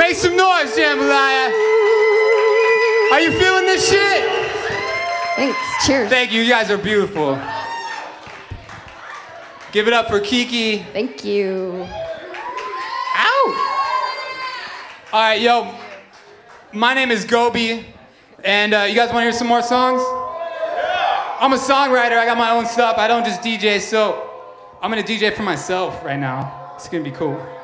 Make some noise, Jambalaya. Are you feeling this shit? Thanks. Cheers. Thank you. You guys are beautiful. Give it up for Kiki. Thank you. Ow! All right, yo. My name is Gobi, and you guys want to hear some more songs? Yeah. I'm a songwriter. I got my own stuff. I don't just DJ, so I'm gonna DJ for myself right now. It's gonna be cool.